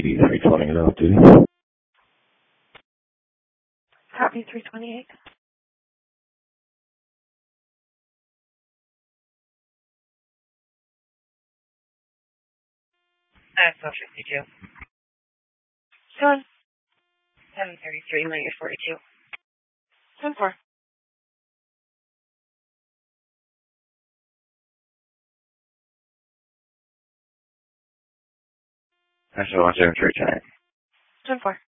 320 off duty. Copy 328. So 52. Seven. 733, minus 42. 10-4. National 173 tonight. 10-4.